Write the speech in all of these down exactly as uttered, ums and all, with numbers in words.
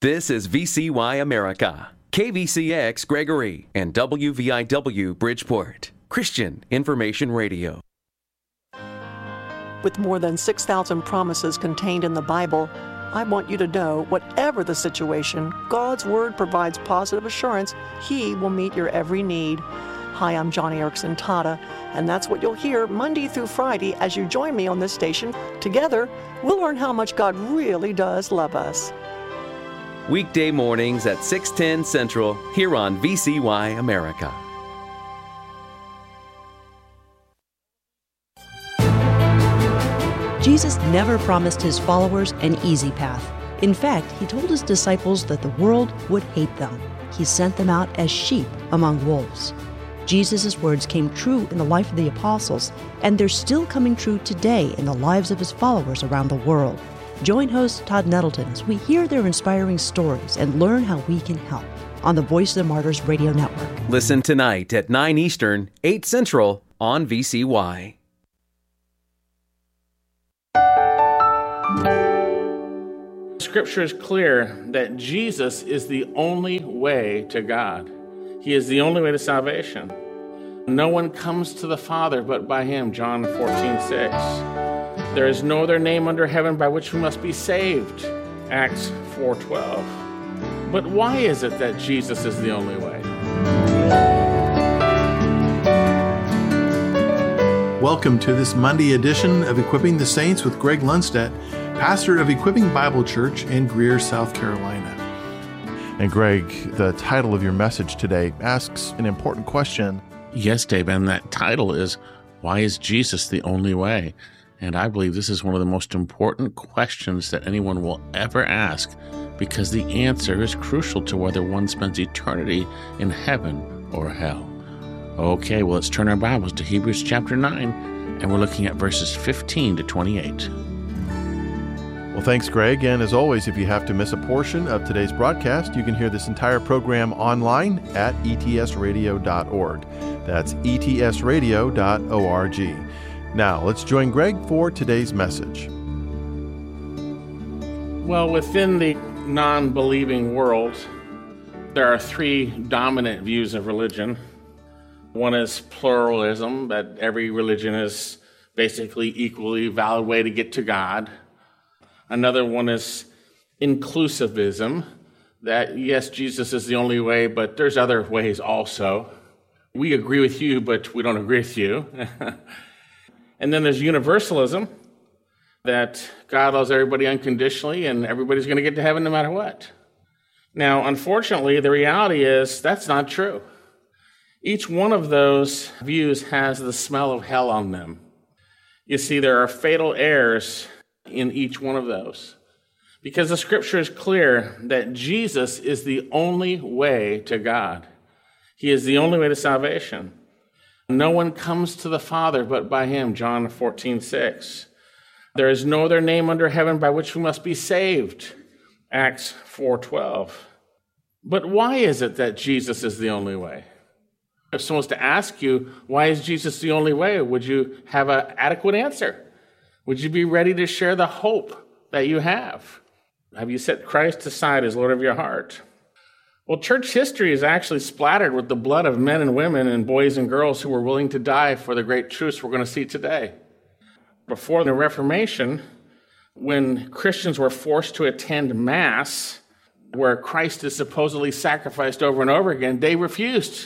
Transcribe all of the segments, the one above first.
This is V C Y America, K V C X Gregory, and W V I W Bridgeport, Christian Information Radio. With more than six thousand promises contained in the Bible, I want you to know, whatever the situation, God's Word provides positive assurance He will meet your every need. Hi, I'm Johnny Erickson Tata, and that's what you'll hear Monday through Friday as you join me on this station. Together, we'll learn how much God really does love us. Weekday mornings at six ten Central, here on V C Y America. Jesus never promised his followers an easy path. In fact, he told his disciples that the world would hate them. He sent them out as sheep among wolves. Jesus' words came true in the life of the apostles, and they're still coming true today in the lives of his followers around the world. Join host Todd Nettleton as we hear their inspiring stories and learn how we can help on the Voice of the Martyrs Radio Network. Listen tonight at nine Eastern, eight Central on V C Y. Scripture is clear that Jesus is the only way to God. He is the only way to salvation. No one comes to the Father but by him, John fourteen six. There is no other name under heaven by which we must be saved, Acts four twelve. But why is it that Jesus is the only way? Welcome to this Monday edition of Equipping the Saints with Greg Lundstedt, pastor of Equipping Bible Church in Greer, South Carolina. And Greg, the title of your message today asks an important question. Yes, Dave, and that title is, why is Jesus the only way? And I believe this is one of the most important questions that anyone will ever ask, because the answer is crucial to whether one spends eternity in heaven or hell. Okay, well, let's turn our Bibles to Hebrews chapter nine, and we're looking at verses fifteen to twenty-eight. Well, thanks, Greg. And as always, if you have to miss a portion of today's broadcast, you can hear this entire program online at E T S radio dot org. That's E T S radio dot org. Now, let's join Greg for today's message. Well, within the non-believing world, there are three dominant views of religion. One is pluralism, that every religion is basically equally valid way to get to God. Another one is inclusivism, that yes, Jesus is the only way, but there's other ways also. We agree with you, but we don't agree with you. And then there's universalism, that God loves everybody unconditionally and everybody's going to get to heaven no matter what. Now, unfortunately, the reality is that's not true. Each one of those views has the smell of hell on them. You see, there are fatal errors in each one of those, because the scripture is clear that Jesus is the only way to God. He is the only way to salvation. No one comes to the Father but by him, John fourteen six. There is no other name under heaven by which we must be saved, Acts four twelve. But why is it that Jesus is the only way? If someone was to ask you, why is Jesus the only way, would you have an adequate answer? Would you be ready to share the hope that you have? Have you set Christ aside as Lord of your heart? Well, church history is actually splattered with the blood of men and women and boys and girls who were willing to die for the great truths we're going to see today. Before the Reformation, when Christians were forced to attend Mass, where Christ is supposedly sacrificed over and over again, they refused.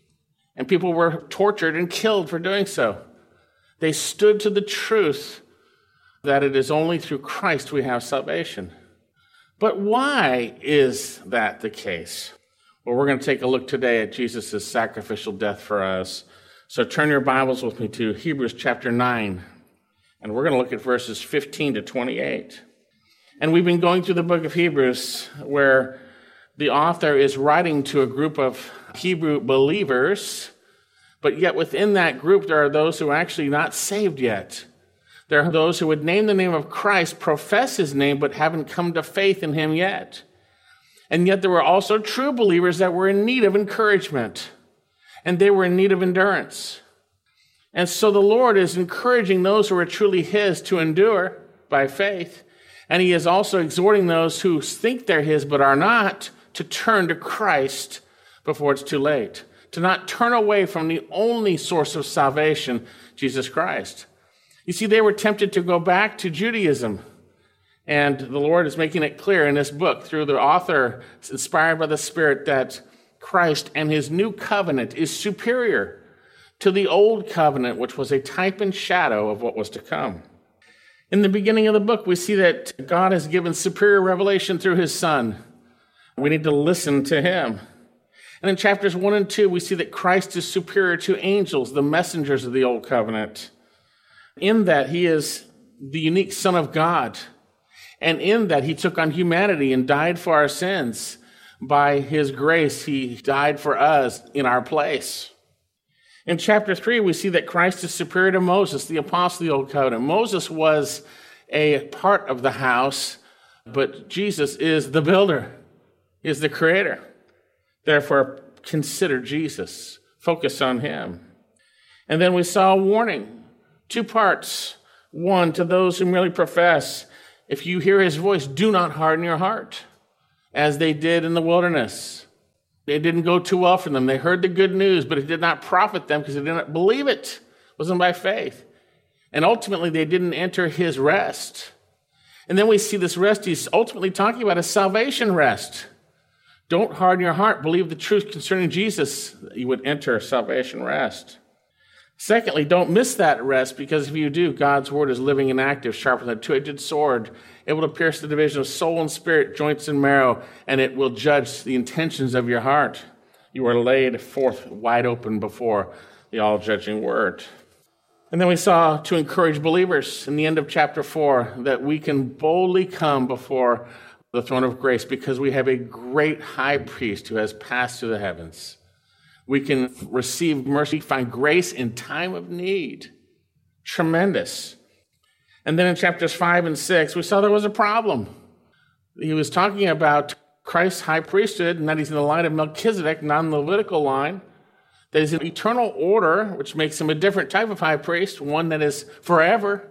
And people were tortured and killed for doing so. They stood to the truth that it is only through Christ we have salvation. But why is that the case? Well, we're going to take a look today at Jesus' sacrificial death for us. So turn your Bibles with me to Hebrews chapter nine, and we're going to look at verses fifteen to twenty-eight. And we've been going through the book of Hebrews, where the author is writing to a group of Hebrew believers, but yet within that group there are those who are actually not saved yet. There are those who would name the name of Christ, profess his name, but haven't come to faith in him yet. And yet there were also true believers that were in need of encouragement, and they were in need of endurance. And so the Lord is encouraging those who are truly his to endure by faith, And he is also exhorting those who think they're his but are not to turn to Christ before it's too late, to not turn away from the only source of salvation, Jesus Christ. You see, they were tempted to go back to Judaism. And the Lord is making it clear in this book through the author, inspired by the Spirit, that Christ and his new covenant is superior to the old covenant, which was a type and shadow of what was to come. In the beginning of the book, we see that God has given superior revelation through his Son. We need to listen to him. And in chapters one and two, we see that Christ is superior to angels, the messengers of the old covenant. In that he is the unique Son of God. And in that he took on humanity and died for our sins. By his grace, he died for us in our place. In chapter three, we see that Christ is superior to Moses, the apostle of the Old Covenant. Moses was a part of the house, but Jesus is the builder, is the creator. Therefore, consider Jesus. Focus on him. And then we saw a warning, two parts. One, to those who merely profess, if you hear his voice, do not harden your heart, as they did in the wilderness. It didn't go too well for them. They heard the good news, but it did not profit them because they did not believe it. It wasn't by faith. And ultimately, they didn't enter his rest. And then we see this rest he's ultimately talking about, a salvation rest. Don't harden your heart. Believe the truth concerning Jesus. You would enter salvation rest. Secondly, don't miss that rest, because if you do, God's word is living and active, sharper than a two-edged sword, able to pierce the division of soul and spirit, joints and marrow, and it will judge the intentions of your heart. You are laid forth wide open before the all-judging word. And then we saw, to encourage believers in the end of chapter four, that we can boldly come before the throne of grace because we have a great high priest who has passed through the heavens. We can receive mercy, find grace in time of need. Tremendous. And then in chapters five and six, we saw there was a problem. He was talking about Christ's high priesthood, and that he's in the line of Melchizedek, not in the Levitical line. That he's an eternal order, which makes him a different type of high priest, one that is forever.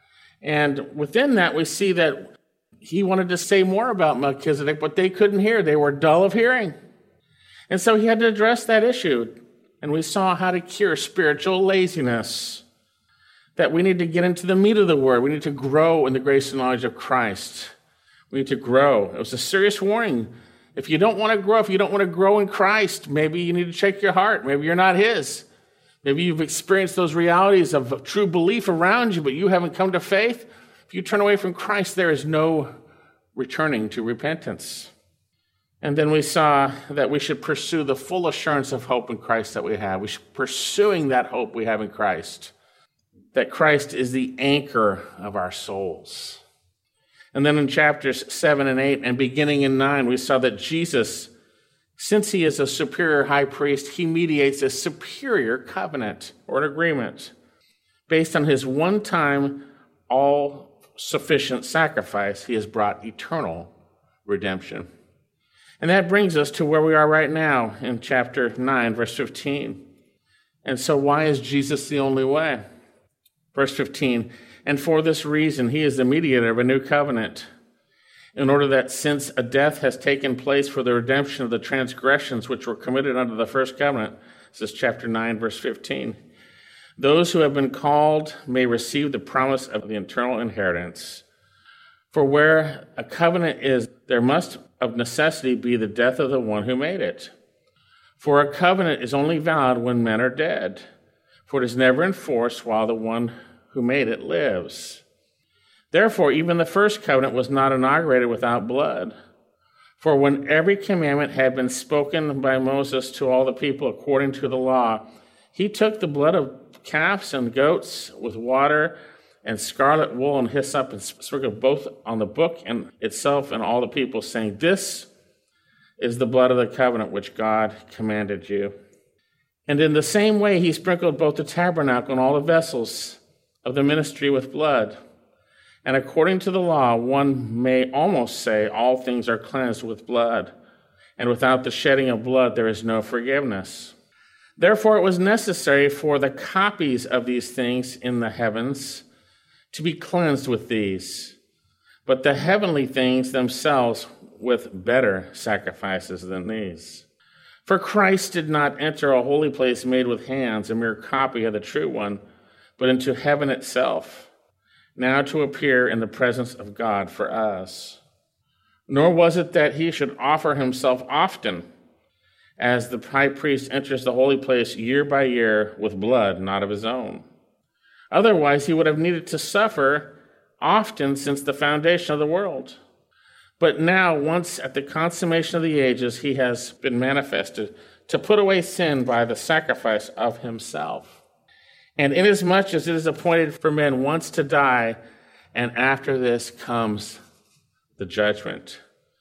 And within that, we see that he wanted to say more about Melchizedek, but they couldn't hear. They were dull of hearing. And so he had to address that issue. And we saw how to cure spiritual laziness. That we need to get into the meat of the word. We need to grow in the grace and knowledge of Christ. We need to grow. It was a serious warning. If you don't want to grow, if you don't want to grow in Christ, maybe you need to check your heart. Maybe you're not his. Maybe you've experienced those realities of true belief around you, but you haven't come to faith. If you turn away from Christ, there is no returning to repentance. And then we saw that we should pursue the full assurance of hope in Christ that we have. We should be pursuing that hope we have in Christ, that Christ is the anchor of our souls. And then in chapters seven and eight and beginning in nine, we saw that Jesus, since he is a superior high priest, he mediates a superior covenant or an agreement based on his one-time, all-sufficient sacrifice. He has brought eternal redemption. And that brings us to where we are right now in chapter nine, verse fifteen. And so why is Jesus the only way? Verse fifteen, and for this reason, he is the mediator of a new covenant, in order that since a death has taken place for the redemption of the transgressions which were committed under the first covenant, this is chapter nine, verse fifteen, those who have been called may receive the promise of the eternal inheritance. For where a covenant is, there must of necessity be the death of the one who made it. For a covenant is only valid when men are dead, for it is never enforced while the one who made it lives. Therefore, even the first covenant was not inaugurated without blood. For when every commandment had been spoken by Moses to all the people according to the law, he took the blood of calves and goats with water and scarlet wool and hyssop, and sprinkled both on the book and itself and all the people, saying, this is the blood of the covenant which God commanded you. And in the same way he sprinkled both the tabernacle and all the vessels of the ministry with blood. And according to the law, one may almost say all things are cleansed with blood, and without the shedding of blood there is no forgiveness. Therefore it was necessary for the copies of these things in the heavens to be cleansed with these. but the heavenly things themselves with better sacrifices than these. For Christ did not enter a holy place made with hands, a mere copy of the true one, but into heaven itself, now to appear in the presence of God for us. Nor was it that he should offer himself often, as the high priest enters the holy place year by year with blood not of his own. Otherwise, he would have needed to suffer often since the foundation of the world. But now, once at the consummation of the ages, he has been manifested to put away sin by the sacrifice of himself. And inasmuch as it is appointed for men once to die, and after this comes the judgment,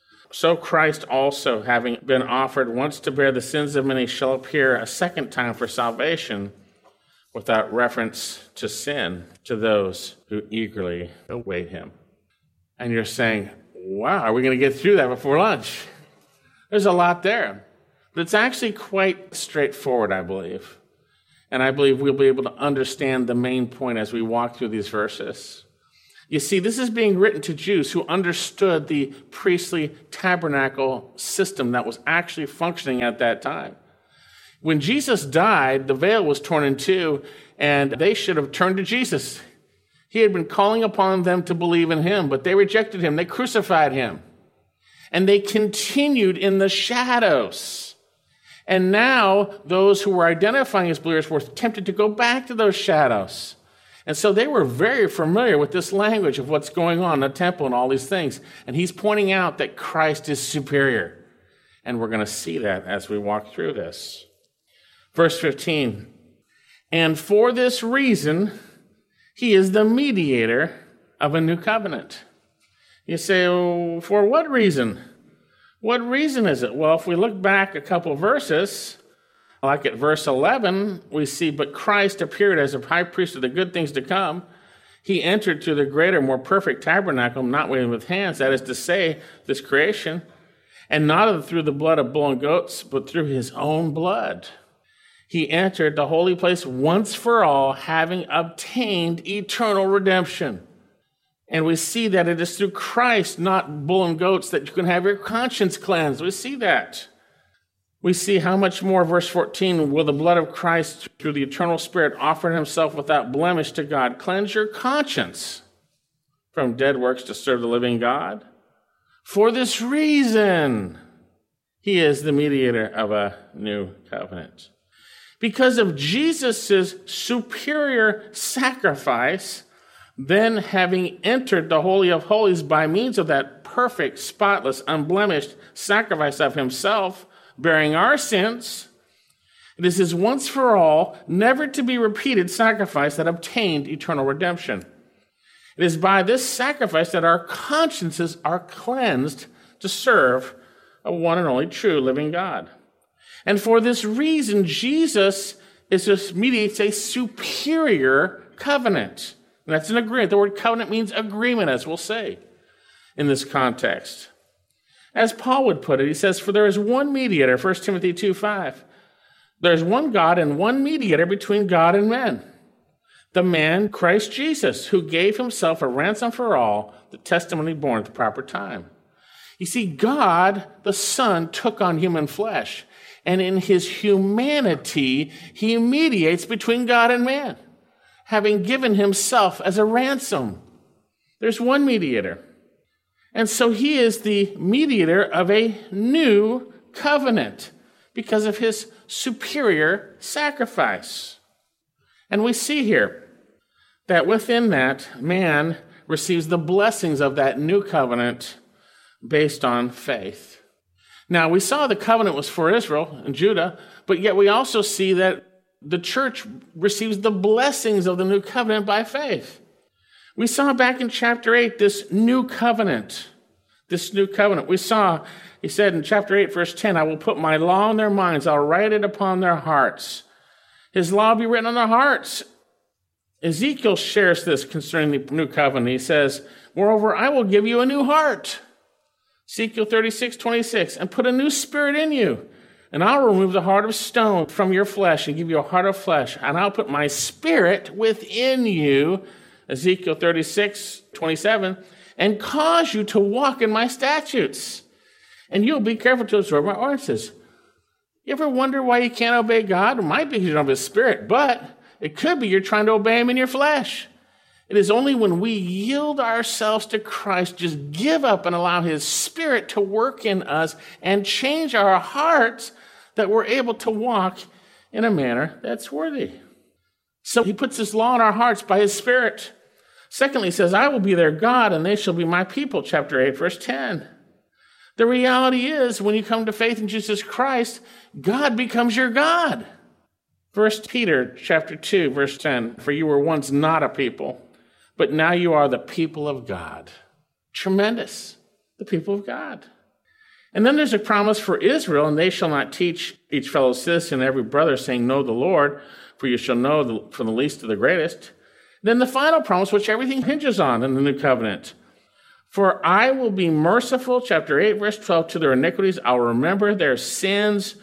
so Christ also, having been offered once to bear the sins of many, shall appear a second time for salvation, without reference to sin, to those who eagerly await him. And you're saying, wow, are we going to get through that before lunch? There's a lot there. But it's actually quite straightforward, I believe. And I believe we'll be able to understand the main point as we walk through these verses. You see, this is being written to Jews who understood the priestly tabernacle system that was actually functioning at that time. When Jesus died, the veil was torn in two, and they should have turned to Jesus. He had been calling upon them to believe in him, but they rejected him. They crucified him. And they continued in the shadows. And now those who were identifying as believers were tempted to go back to those shadows. And so they were very familiar with this language of what's going on in the temple and all these things. And he's pointing out that Christ is superior. And we're going to see that as we walk through this. Verse fifteen, and for this reason, he is the mediator of a new covenant. You say, oh, for what reason? What reason is it? Well, if we look back a couple verses, like at verse eleven, we see, but Christ appeared as a high priest of the good things to come. He entered through the greater, more perfect tabernacle, not made with hands, that is to say, this creation, and not through the blood of bull and goats, but through his own blood. He entered the holy place once for all, having obtained eternal redemption. And we see that it is through Christ, not bull and goats, that you can have your conscience cleansed. We see that. We see how much more, verse fourteen, will the blood of Christ through the eternal Spirit offer himself without blemish to God cleanse your conscience from dead works to serve the living God? For this reason, he is the mediator of a new covenant. Because of Jesus' superior sacrifice, then having entered the Holy of Holies by means of that perfect, spotless, unblemished sacrifice of himself, bearing our sins, it is his once for all, never to be repeated sacrifice that obtained eternal redemption. It is by this sacrifice that our consciences are cleansed to serve a one and only true living God. And for this reason, Jesus is just mediates a superior covenant. And that's an agreement. The word covenant means agreement, as we'll say in this context. As Paul would put it, he says, for there is one mediator, First Timothy two five. There's one God and one mediator between God and men, the man Christ Jesus, who gave himself a ransom for all, the testimony born at the proper time. You see, God, the Son, took on human flesh. And in his humanity, he mediates between God and man, having given himself as a ransom. There's one mediator. And so he is the mediator of a new covenant because of his superior sacrifice. And we see here that within that, man receives the blessings of that new covenant based on faith. Now, we saw the covenant was for Israel and Judah, but yet we also see that the church receives the blessings of the new covenant by faith. We saw back in chapter eight this new covenant. This new covenant. We saw, he said in chapter eight, verse ten, I will put my law in their minds. I'll write it upon their hearts. His law will be written on their hearts. Ezekiel shares this concerning the new covenant. He says, moreover, I will give you a new heart. Ezekiel thirty-six twenty-six, and put a new spirit in you. And I'll remove the heart of stone from your flesh and give you a heart of flesh. And I'll put my spirit within you. Ezekiel thirty-six twenty-seven, and cause you to walk in my statutes. And you'll be careful to observe my ordinances. You ever wonder why you can't obey God? It might be because you don't have His Spirit, but it could be you're trying to obey Him in your flesh. It is only when we yield ourselves to Christ, just give up and allow His Spirit to work in us and change our hearts, that we're able to walk in a manner that's worthy. So He puts His law in our hearts by His Spirit. Secondly, He says, I will be their God and they shall be my people, chapter eight, verse ten. The reality is, when you come to faith in Jesus Christ, God becomes your God. First Peter chapter two, verse ten, for you were once not a people, but now you are the people of God. Tremendous. The people of God. And then there's a promise for Israel, and they shall not teach each fellow citizen and every brother, saying, know the Lord, for you shall know the, from the least to the greatest. Then the final promise, which everything hinges on in the new covenant. For I will be merciful, chapter eight, verse twelve, to their iniquities. I'll remember their sins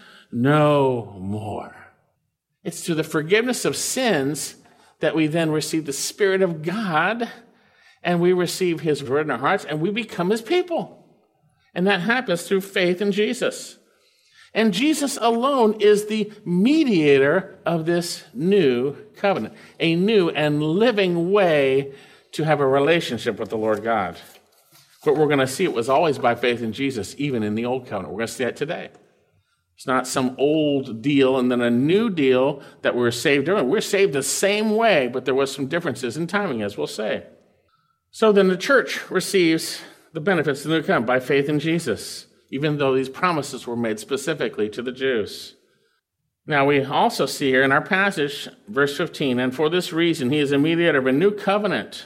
no more. It's through the forgiveness of sins that we then receive the Spirit of God, and we receive His word in our hearts, and we become His people. And that happens through faith in Jesus. And Jesus alone is the mediator of this new covenant, a new and living way to have a relationship with the Lord God. But we're going to see it was always by faith in Jesus, even in the old covenant. We're going to see that today. It's not some old deal and then a new deal that we're saved in. We're saved the same way, but there was some differences in timing, as we'll say. So then the church receives the benefits of the new covenant by faith in Jesus, even though these promises were made specifically to the Jews. Now we also see here in our passage, verse fifteen, and for this reason he is a mediator of a new covenant,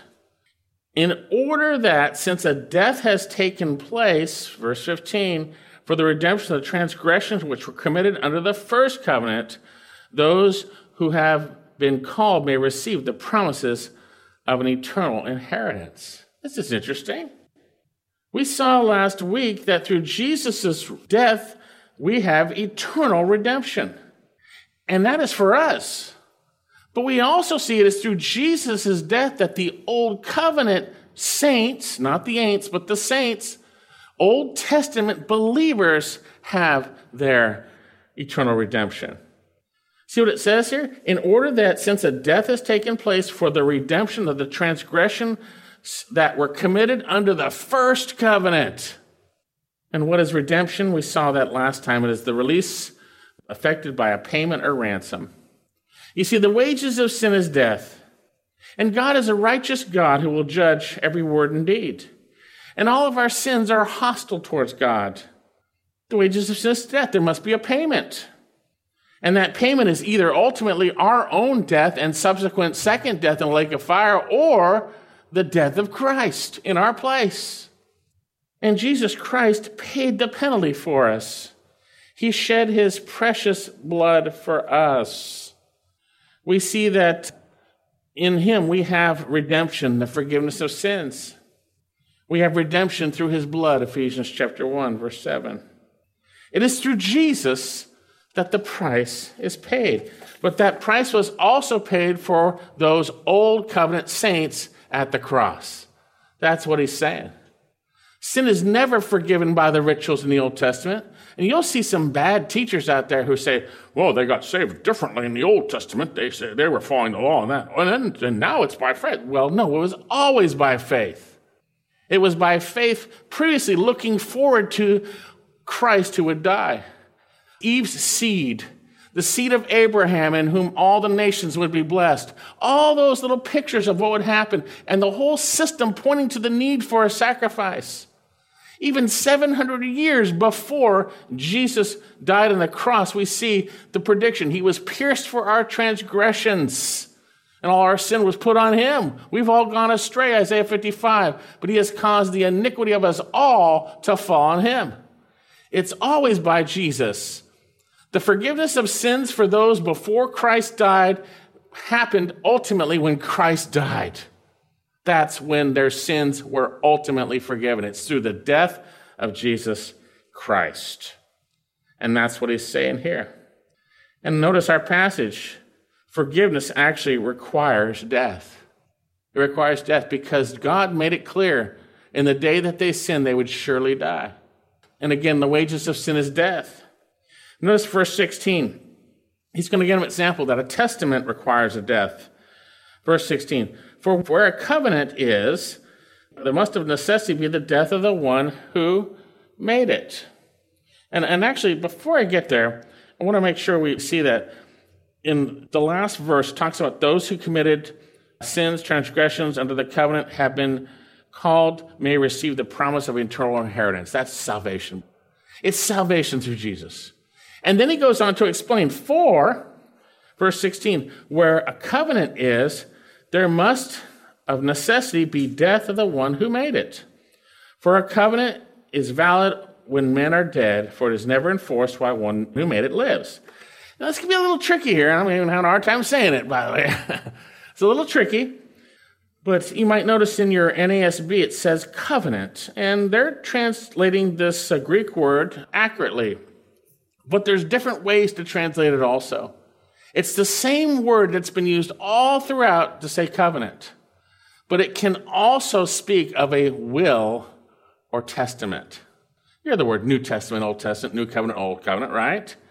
in order that, since a death has taken place, verse fifteen, for the redemption of the transgressions which were committed under the first covenant, those who have been called may receive the promises of an eternal inheritance. This is interesting. We saw last week that through Jesus' death, we have eternal redemption. And that is for us. But we also see it as through Jesus' death that the old covenant saints, not the ain'ts, but the saints, Old Testament believers have their eternal redemption. See what it says here? In order that, since a death has taken place for the redemption of the transgression that were committed under the first covenant. And what is redemption? We saw that last time. It is the release affected by a payment or ransom. You see, the wages of sin is death. And God is a righteous God who will judge every word and deed. And all of our sins are hostile towards God. The wages of sin is death. There must be a payment. And that payment is either ultimately our own death and subsequent second death in the lake of fire, or the death of Christ in our place. And Jesus Christ paid the penalty for us. He shed His precious blood for us. We see that in Him we have redemption, the forgiveness of sins. We have redemption through His blood, Ephesians chapter one, verse seven. It is through Jesus that the price is paid. But that price was also paid for those old covenant saints at the cross. That's what he's saying. Sin is never forgiven by the rituals in the Old Testament. And you'll see some bad teachers out there who say, well, they got saved differently in the Old Testament. They say they were following the law and that. And, then, and now it's by faith. Well, no, it was always by faith. It was by faith previously looking forward to Christ who would die. Eve's seed, the seed of Abraham in whom all the nations would be blessed. All those little pictures of what would happen, and the whole system pointing to the need for a sacrifice. Even seven hundred years before Jesus died on the cross, we see the prediction. He was pierced for our transgressions, and all our sin was put on him. We've all gone astray, Isaiah fifty-five, but he has caused the iniquity of us all to fall on him. It's always by Jesus. The forgiveness of sins for those before Christ died happened ultimately when Christ died. That's when their sins were ultimately forgiven. It's through the death of Jesus Christ. And that's what he's saying here. And notice our passage. Forgiveness actually requires death. It requires death because God made it clear In the day that they sin, they would surely die. And again, the wages of sin is death. Notice verse sixteen. He's going to give an example that a testament requires a death. Verse sixteen, for where a covenant is, there must of necessity be the death of the one who made it. And, and actually, before I get there, I want to make sure we see that in the last verse, it talks about those who committed sins, transgressions under the covenant have been called, may receive the promise of eternal inheritance. That's salvation. It's salvation through Jesus. And then he goes on to explain, for, verse sixteen, where a covenant is, there must of necessity be death of the one who made it. For a covenant is valid when men are dead, for it is never enforced while one who made it lives. Now, this can be a little tricky here. I'm even having a hard time saying it, by the way. It's a little tricky. But you might notice in your N A S B it says covenant, and they're translating this uh, Greek word accurately. But there's different ways to translate it also. It's the same word that's been used all throughout to say covenant, but it can also speak of a will or testament. You hear the word New Testament, Old Testament, New Covenant, Old Covenant, right?